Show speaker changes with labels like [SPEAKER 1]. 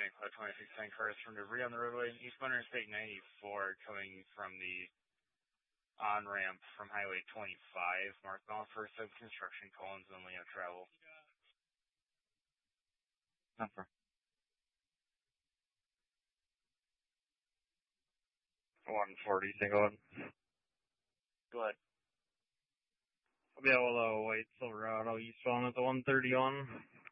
[SPEAKER 1] St. Cloud 2610 cars from debris on the roadway. Eastbound Interstate 94 coming from the on-ramp from Highway 25, northbound first of construction, Collins and Leo travel. Number 140, go ahead. Go ahead. I'll be able to wait Silverado eastbound at the 131.